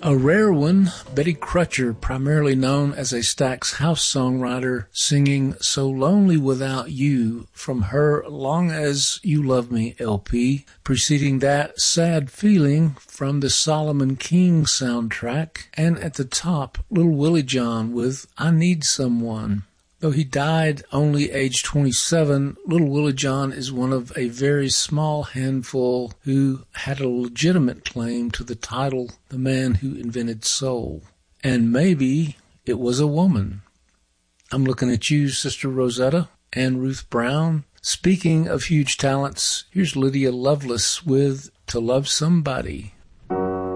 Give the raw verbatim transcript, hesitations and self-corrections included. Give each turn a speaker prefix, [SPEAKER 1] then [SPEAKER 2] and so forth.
[SPEAKER 1] A rare one, Betty Crutcher, primarily known as a Stax House songwriter, singing So Lonely Without You from her Long As You Love Me L P. Preceding that, Sad Feeling from the Solomon King soundtrack. And at the top, Little Willie John with I Need Someone. Though he died only age twenty-seven, Little Willie John is one of a very small handful who had a legitimate claim to the title, The Man Who Invented Soul. And maybe it was a woman. I'm looking at you, Sister Rosetta and Ruth Brown. Speaking of huge talents, here's Lydia Lovelace with To Love Somebody.